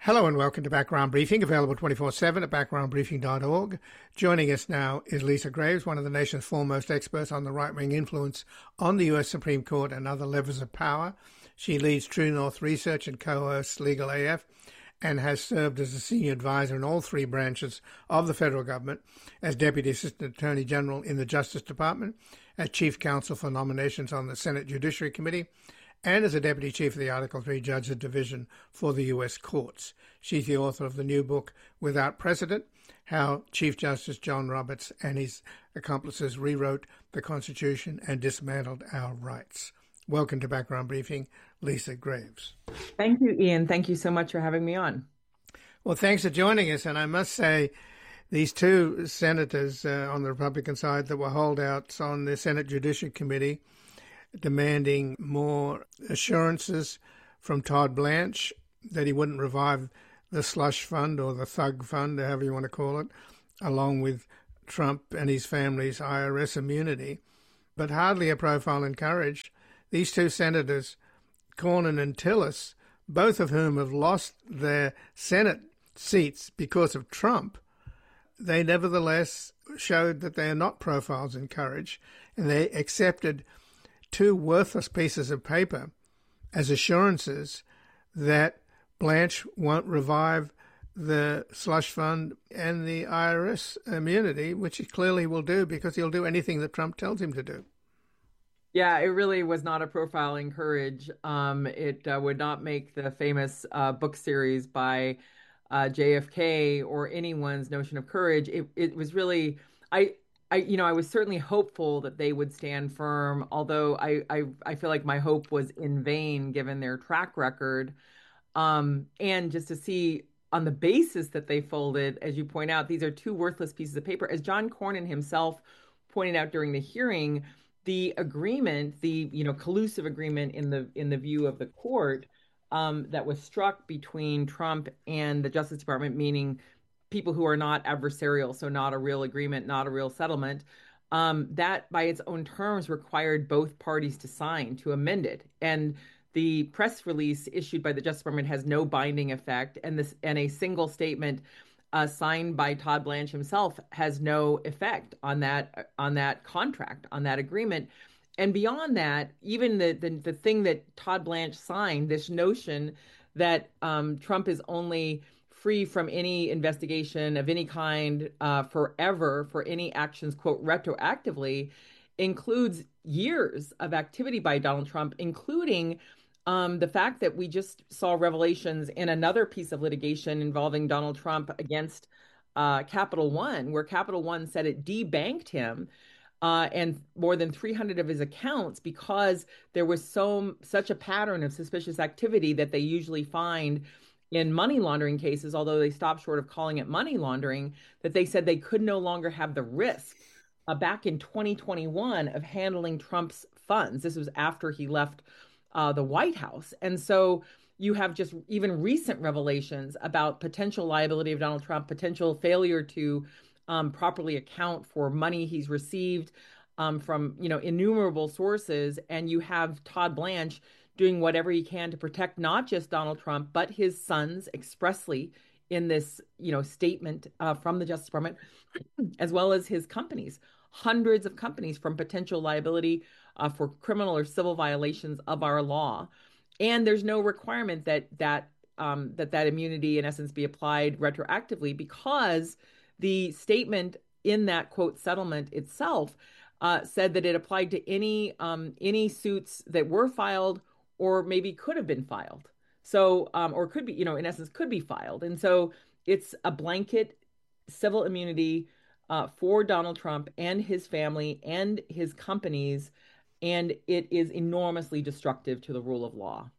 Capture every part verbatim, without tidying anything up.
Hello and welcome to Background Briefing, available twenty-four seven at background briefing dot org. Joining us now is Lisa Graves, one of the nation's foremost experts on the right-wing influence on the U S Supreme Court and other levers of power. She leads True North Research and co-hosts Legal A F and has served as a senior advisor in all three branches of the federal government, as Deputy Assistant Attorney General in the Justice Department, as Chief Counsel for Nominations on the Senate Judiciary Committee, and as a Deputy Chief of the Article three Judges Division for the U S Courts. She's the author of the new book, Without Precedent, How Chief Justice John Roberts and His Accomplices Rewrote the Constitution and Dismantled Our Rights. Welcome to Background Briefing, Lisa Graves. Thank you, Ian. Thank you so much for having me on. Well, thanks for joining us. And I must say, these two senators uh, on the Republican side that were holdouts on the Senate Judiciary Committee demanding more assurances from Todd Blanche that he wouldn't revive the slush fund or the thug fund, however you want to call it, along with Trump and his family's I R S immunity. But hardly a profile in courage. These two senators, Cornyn and Tillis, both of whom have lost their Senate seats because of Trump, they nevertheless showed that they are not profiles in courage, and they accepted two worthless pieces of paper as assurances that Blanche won't revive the slush fund and the I R S immunity, which he clearly will do because he'll do anything that Trump tells him to do. Yeah, it really was not a profile in courage. Um, it uh, would not make the famous uh, book series by uh, J F K or anyone's notion of courage. It, it was really, I, I, you know, I was certainly hopeful that they would stand firm, although I, I, I feel like my hope was in vain given their track record. Um, and just to see on the basis that they folded, as you point out, these are two worthless pieces of paper. As John Cornyn himself pointed out during the hearing, the agreement, the you know collusive agreement in the in the view of the court um, that was struck between Trump and the Justice Department, meaning people who are not adversarial, so not a real agreement, not a real settlement, um, that by its own terms required both parties to sign, to amend it. And the press release issued by the Justice Department has no binding effect, and this and a single statement uh, signed by Todd Blanche himself has no effect on that on that contract, on that agreement. And beyond that, even the the, the thing that Todd Blanche signed, this notion that um, Trump is only free from any investigation of any kind uh, forever for any actions, quote, retroactively, includes years of activity by Donald Trump, including Um, the fact that we just saw revelations in another piece of litigation involving Donald Trump against uh, Capital One, where Capital One said it debanked him uh, and more than three hundred of his accounts because there was so such a pattern of suspicious activity that they usually find in money laundering cases, although they stopped short of calling it money laundering, that they said they could no longer have the risk uh, back in twenty twenty-one of handling Trump's funds. This was after he left Uh, the White House. And so you have just even recent revelations about potential liability of Donald Trump, potential failure to um, properly account for money he's received um, from, you know, innumerable sources. And you have Todd Blanche doing whatever he can to protect not just Donald Trump, but his sons expressly in this, you know, statement uh, from the Justice Department, as well as his companies, hundreds of companies from potential liability Uh, for criminal or civil violations of our law. And there's no requirement that that um, that that immunity in essence be applied retroactively, because the statement in that quote settlement itself uh, said that it applied to any um, any suits that were filed or maybe could have been filed. So um, or could be, you know, in essence could be filed. And so it's a blanket civil immunity uh, for Donald Trump and his family and his companies. And it is enormously destructive to the rule of law.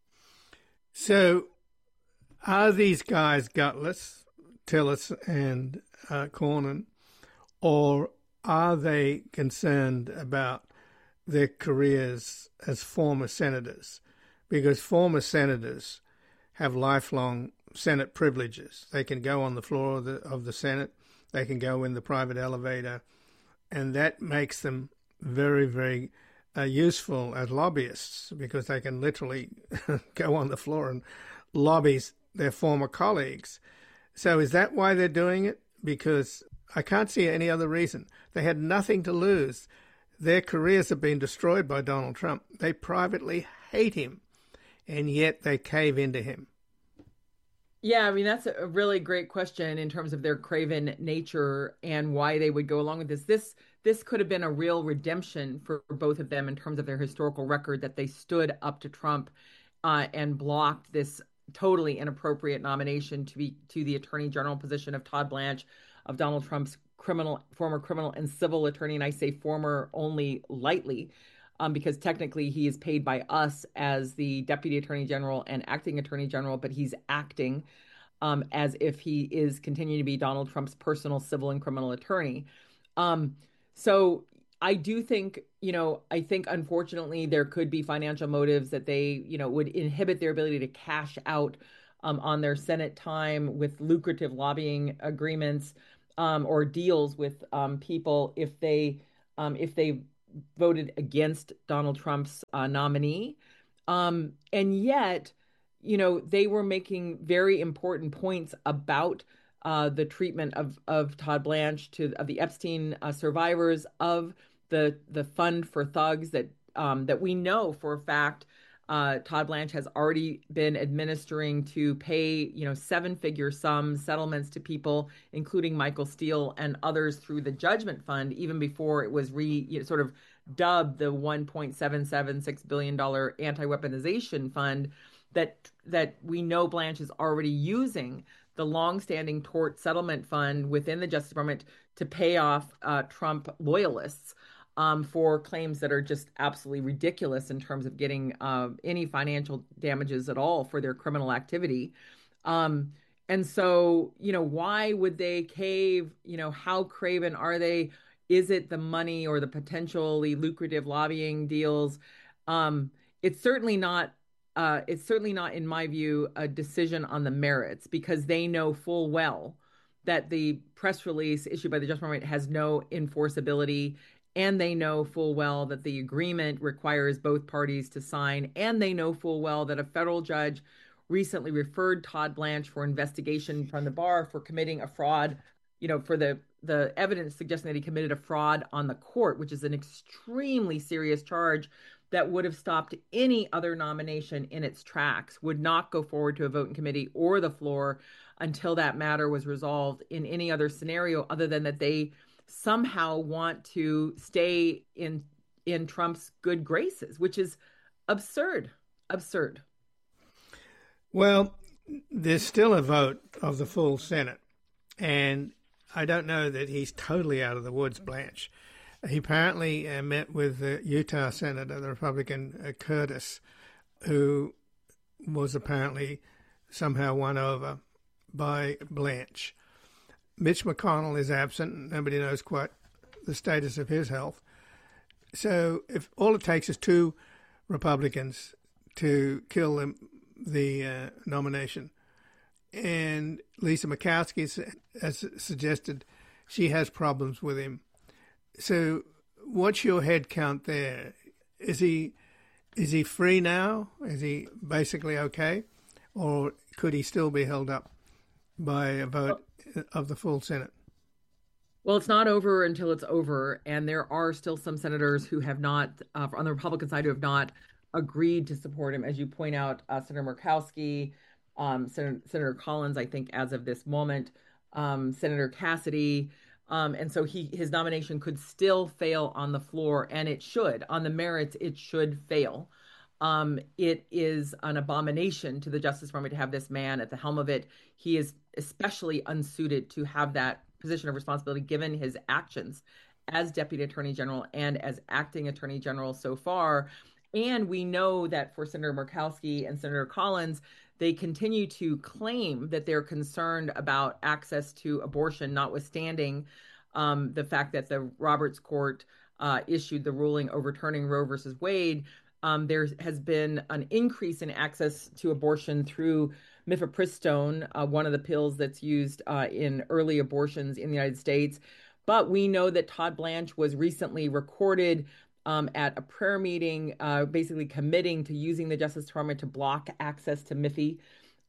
So are these guys gutless, Tillis and uh, Cornyn, or are they concerned about their careers as former senators? Because former senators have lifelong Senate privileges. They can go on the floor of the, of the Senate. They can go in the private elevator. And that makes them very, very Uh, useful as lobbyists, because they can literally go on the floor and lobby their former colleagues. So is that why they're doing it? Because I can't see any other reason. They had nothing to lose. Their careers have been destroyed by Donald Trump. They privately hate him, and yet they cave into him. Yeah, I mean, that's a really great question in terms of their craven nature and why they would go along with this. This this could have been a real redemption for both of them in terms of their historical record, that they stood up to Trump uh, and blocked this totally inappropriate nomination to be to the Attorney General position of Todd Blanche, of Donald Trump's criminal former criminal and civil attorney. And I say former only lightly, um, because technically he is paid by us as the Deputy Attorney General and Acting Attorney General, but he's acting um, as if he is continuing to be Donald Trump's personal civil and criminal attorney. Um, so I do think, you know, I think unfortunately there could be financial motives that they, you know, would inhibit their ability to cash out um, on their Senate time with lucrative lobbying agreements um, or deals with um, people if they um, if they voted against Donald Trump's uh, nominee. Um, and yet, you know, they were making very important points about uh, the treatment of of Todd Blanche to of the Epstein uh, survivors, of the the fund for thugs that um, that we know for a fact uh, Todd Blanche has already been administering to pay, you know, seven figure sums settlements to people, including Michael Steele and others, through the Judgment Fund, even before it was re you know, sort of dubbed the one point seven seven six billion dollars anti-weaponization fund that that we know Blanche is already using, the longstanding tort settlement fund within the Justice Department, to pay off uh, Trump loyalists um, for claims that are just absolutely ridiculous in terms of getting uh, any financial damages at all for their criminal activity. Um, and so, you know, why would they cave? You know, how craven are they? Is it the money or the potentially lucrative lobbying deals? Um, it's certainly not. Uh, it's certainly not, in my view, a decision on the merits, because they know full well that the press release issued by the Justice Department has no enforceability, and they know full well that the agreement requires both parties to sign, and they know full well that a federal judge recently referred Todd Blanche for investigation from the bar for committing a fraud, you know, for the the evidence suggesting that he committed a fraud on the court, which is an extremely serious charge that would have stopped any other nomination in its tracks, would not go forward to a vote in committee or the floor until that matter was resolved in any other scenario, other than that they somehow want to stay in in Trump's good graces, which is absurd, absurd. Well, there's still a vote of the full Senate, and I don't know that he's totally out of the woods, Blanche. He apparently uh, met with the Utah Senator, the Republican uh, Curtis, who was apparently somehow won over by Blanche. Mitch McConnell is absent. Nobody knows quite the status of his health. So if all it takes is two Republicans to kill the, the uh, nomination, and Lisa Murkowski has suggested she has problems with him. So what's your head count there? Is he is he free now? Is he basically okay? Or could he still be held up by a vote of the full Senate? Well, it's not over until it's over. And there are still some senators who have not, uh, on the Republican side, who have not agreed to support him. As you point out, uh, Senator Murkowski, um, Senator, Senator Collins, I think, as of this moment, um, Senator Cassidy. Um, and so he his nomination could still fail on the floor, and it should. On the merits, it should fail. Um, it is an abomination to the Justice Department to have this man at the helm of it. He is especially unsuited to have that position of responsibility, given his actions as Deputy Attorney General and as Acting Attorney General so far. And we know that for Senator Murkowski and Senator Collins, they continue to claim that they're concerned about access to abortion, notwithstanding um, the fact that the Roberts Court uh, issued the ruling overturning Roe versus Wade. Um, there has been an increase in access to abortion through mifepristone, uh, one of the pills that's used uh, in early abortions in the United States. But we know that Todd Blanche was recently recorded Um, at a prayer meeting, uh, basically committing to using the Justice Department to block access to Miffy.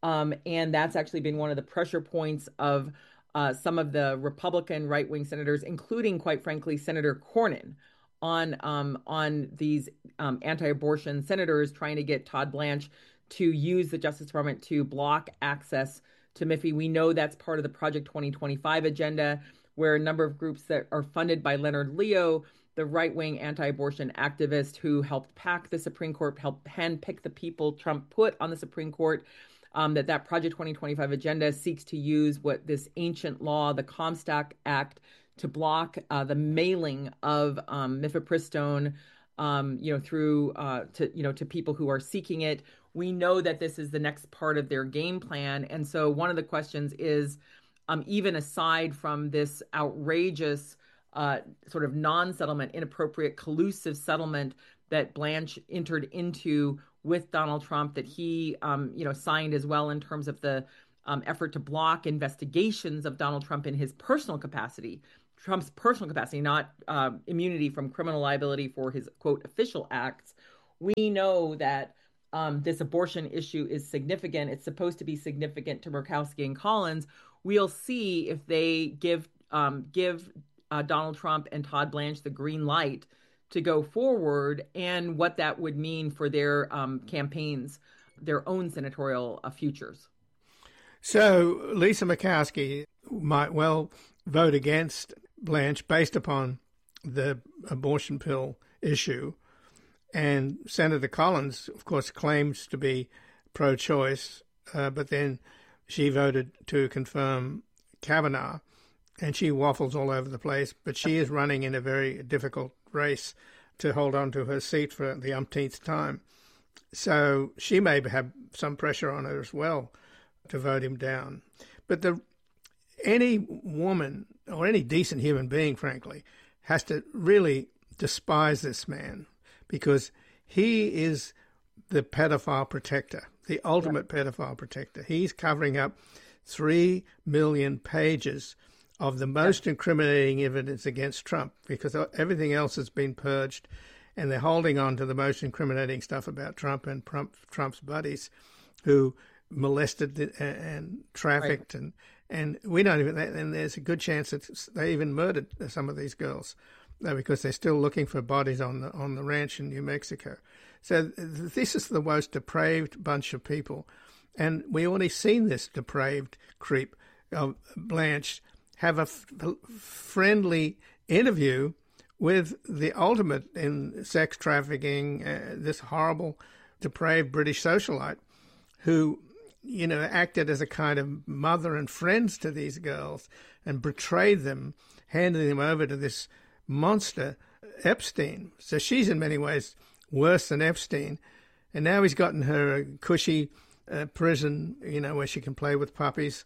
Um, and that's actually been one of the pressure points of uh, some of the Republican right-wing senators, including, quite frankly, Senator Cornyn, on um, on these um, anti-abortion senators trying to get Todd Blanche to use the Justice Department to block access to M I F I. We know that's part of the Project twenty twenty-five agenda, where a number of groups that are funded by Leonard Leo, the right-wing anti-abortion activist who helped pack the Supreme Court, helped handpick the people Trump put on the Supreme Court, um, that that Project twenty twenty-five agenda seeks to use what this ancient law, the Comstock Act, to block uh, the mailing of um, mifepristone, um, you know, through uh, to you know to people who are seeking it. We know that this is the next part of their game plan, and so one of the questions is, um, even aside from this outrageous uh, sort of non-settlement, inappropriate, collusive settlement that Blanche entered into with Donald Trump, that he, um, you know, signed as well in terms of the um, effort to block investigations of Donald Trump in his personal capacity, Trump's personal capacity, not uh, immunity from criminal liability for his, quote, official acts. We know that um, this abortion issue is significant. It's supposed to be significant to Murkowski and Collins. We'll see if they give um, give uh, Donald Trump and Todd Blanche the green light to go forward, and what that would mean for their um, campaigns, their own senatorial uh, futures. So Lisa Murkowski might well vote against Blanche based upon the abortion pill issue. And Senator Collins, of course, claims to be pro-choice, uh, but then she voted to confirm Kavanaugh, and she waffles all over the place. But she is running in a very difficult race to hold on to her seat for the umpteenth time. So she may have some pressure on her as well to vote him down. But the any woman or any decent human being, frankly, has to really despise this man, because he is the pedophile protector, the ultimate yeah. pedophile protector. He's covering up three million pages of the most yeah. incriminating evidence against Trump, because everything else has been purged, and they're holding on to the most incriminating stuff about Trump and Trump, Trump's buddies who molested and, and trafficked. Right. and And we don't even, and there's a good chance that they even murdered some of these girls, because they're still looking for bodies on the on the ranch in New Mexico. So this is the most depraved bunch of people. And we already seen this depraved creep of Blanche have a f- friendly interview with the ultimate in sex trafficking, uh, this horrible, depraved British socialite who, you know, acted as a kind of mother and friends to these girls and betrayed them, handing them over to this monster Epstein. So she's in many ways worse than Epstein. And now he's gotten her a cushy uh, prison, you know, where she can play with puppies.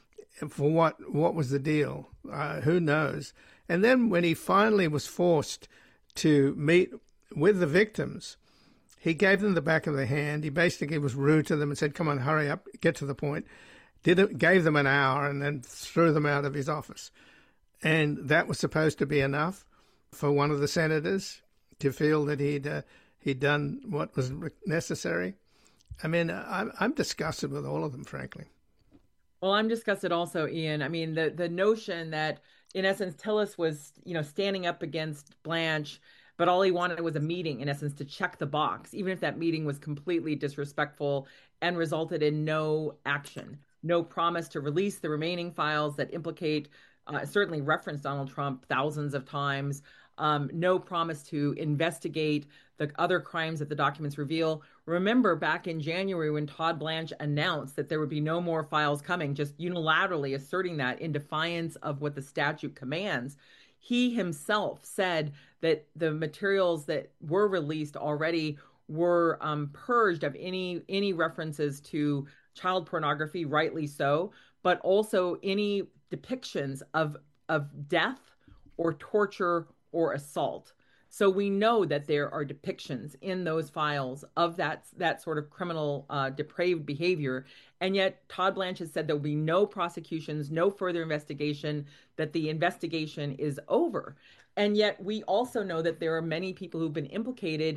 For what? What was the deal? Uh, who knows? And then when he finally was forced to meet with the victims, he gave them the back of the hand. He basically was rude to them and said, come on, hurry up, get to the point. Did it, gave them an hour and then threw them out of his office. And that was supposed to be enough for one of the senators to feel that he'd uh, he'd done what was necessary. I mean, I'm, I'm disgusted with all of them, frankly. Well, I'm disgusted also, Ian. I mean, the, the notion that, in essence, Tillis was, you know, standing up against Blanche, but all he wanted was a meeting, in essence, to check the box, even if that meeting was completely disrespectful and resulted in no action, no promise to release the remaining files that implicate, uh, certainly reference Donald Trump thousands of times, um, no promise to investigate the other crimes that the documents reveal. Remember back in January when Todd Blanche announced that there would be no more files coming, just unilaterally asserting that in defiance of what the statute commands, he himself said that the materials that were released already were um, purged of any any references to child pornography, rightly so, but also any depictions of of death or torture or assault. So we know that there are depictions in those files of that that sort of criminal uh, depraved behavior. And yet Todd Blanche has said there will be no prosecutions, no further investigation, that the investigation is over. And yet we also know that there are many people who've been implicated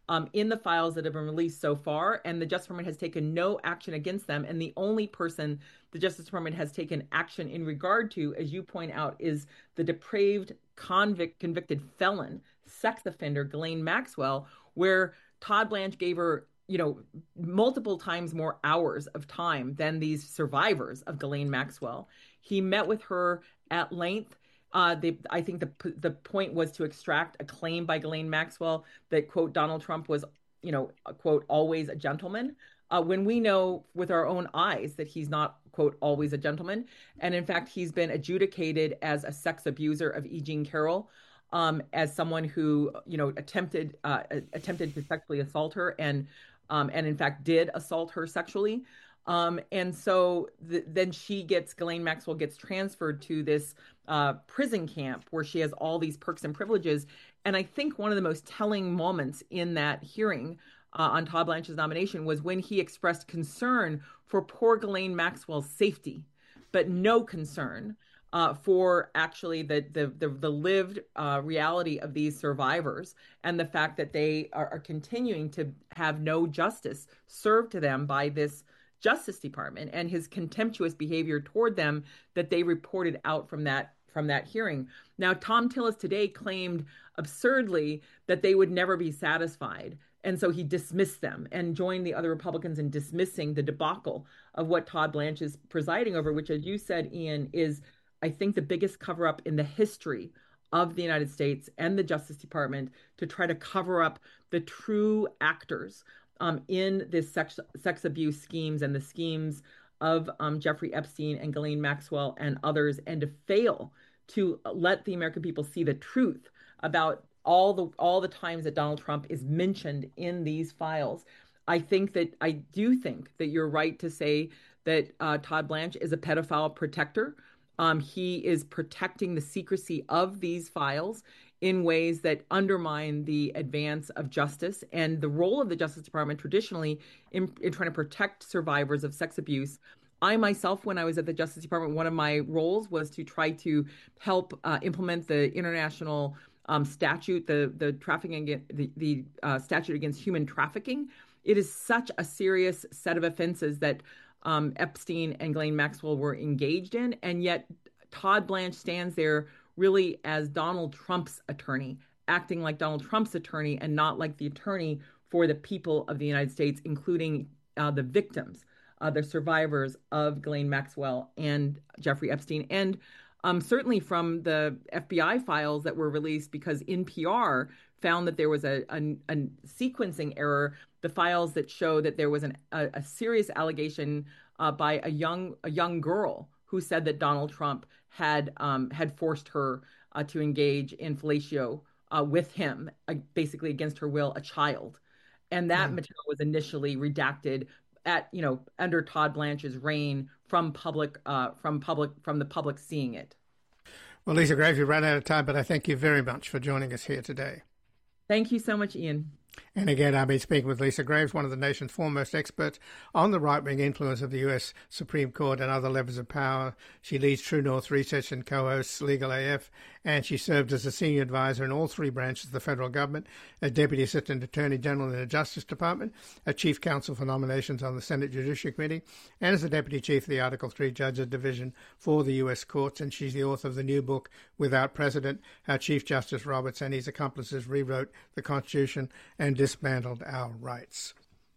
um, in the files that have been released so far, and the Justice Department has taken no action against them. And the only person the Justice Department has taken action in regard to, as you point out, is the depraved convict, convicted felon, sex offender, Ghislaine Maxwell, where Todd Blanche gave her, you know, multiple times more hours of time than these survivors of Ghislaine Maxwell. He met with her at length. Uh, they, I think the the point was to extract a claim by Ghislaine Maxwell that, quote, Donald Trump was, you know, quote, always a gentleman, uh, when we know with our own eyes that he's not, quote, always a gentleman. And in fact, he's been adjudicated as a sex abuser of E. Jean Carroll, um, as someone who, you know, attempted uh, attempted to sexually assault her and um, and in fact did assault her sexually. Um, and so th- then she gets, Ghislaine Maxwell gets transferred to this uh, prison camp where she has all these perks and privileges. And I think one of the most telling moments in that hearing uh, on Todd Blanche's nomination was when he expressed concern for poor Ghislaine Maxwell's safety, but no concern uh, for actually the the the, the lived uh, reality of these survivors and the fact that they are, are continuing to have no justice served to them by this Justice Department, and his contemptuous behavior toward them that they reported out from that from that hearing. Now, Thom Tillis today claimed absurdly that they would never be satisfied. And so he dismissed them and joined the other Republicans in dismissing the debacle of what Todd Blanche is presiding over, which, as you said, Ian, is, I think, the biggest cover up in the history of the United States and the Justice Department to try to cover up the true actors Um, in this sex, sex abuse schemes and the schemes of um, Jeffrey Epstein and Ghislaine Maxwell and others, and to fail to let the American people see the truth about all the all the times that Donald Trump is mentioned in these files. I think that I do think that you're right to say that uh, Todd Blanche is a pedophile protector. Um, he is protecting the secrecy of these files in ways that undermine the advance of justice and the role of the Justice Department traditionally in, in trying to protect survivors of sex abuse. I myself, when I was at the Justice Department, one of my roles was to try to help uh, implement the international um, statute, the the trafficking, the, the uh, statute against human trafficking. It is such a serious set of offenses that um, Epstein and Ghislaine Maxwell were engaged in, and yet Todd Blanche stands there really as Donald Trump's attorney, acting like Donald Trump's attorney and not like the attorney for the people of the United States, including uh, the victims, uh, the survivors of Ghislaine Maxwell and Jeffrey Epstein. And um, certainly from the F B I files that were released, because N P R found that there was a, a, a sequencing error, the files that show that there was an, a, a serious allegation uh, by a young a young girl who said that Donald Trump had um, had forced her uh, to engage in fellatio uh, with him, uh, basically against her will, a child. And that mm. material was initially redacted at, you know, under Todd Blanche's reign from public, uh, from public, from the public seeing it. Well, Lisa Graves, we've run out of time, but I thank you very much for joining us here today. Thank you so much, Ian. And again, I've been speaking with Lisa Graves, one of the nation's foremost experts on the right-wing influence of the U S Supreme Court and other levers of power. She leads True North Research and co-hosts Legal A F, and she served as a senior advisor in all three branches of the federal government, as Deputy Assistant Attorney General in the Justice Department, a Chief Counsel for Nominations on the Senate Judiciary Committee, and as the Deputy Chief of the Article three Judges Division for the U S Courts. And she's the author of the new book, Without Precedent, How Chief Justice Roberts and his accomplices rewrote the Constitution and dismantled our rights.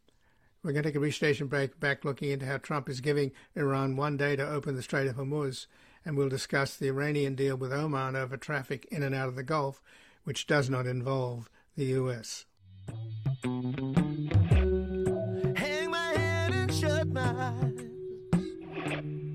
We're going to take a brief station break, back looking into how Trump is giving Iran one day to open the Strait of Hormuz, and we'll discuss the Iranian deal with Oman over traffic in and out of the Gulf, which does not involve the U S.